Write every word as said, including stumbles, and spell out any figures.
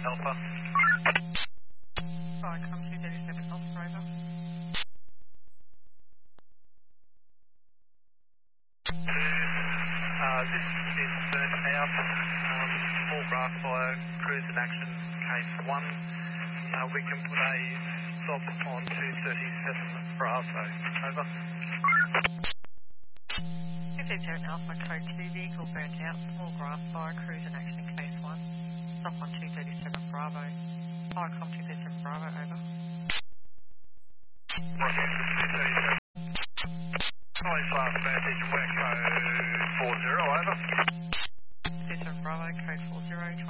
Alpha. Fire come two thirty-seven Alpha, over. Uh, this is burnt out. Um, small grass fire, cruise in action, case one. Uh, we can put a stop on two thirty-seven Bravo. Over. two thirty-seven Alpha, code two, vehicle burnt out, small grass fire, cruise in action, case one. Stop on two thirty-seven Bravo. Fire com two thirty-seven Bravo, over. Right, two thirty-seven. High fast message, we're code four zero, over. two thirty-seven Bravo, code four zero.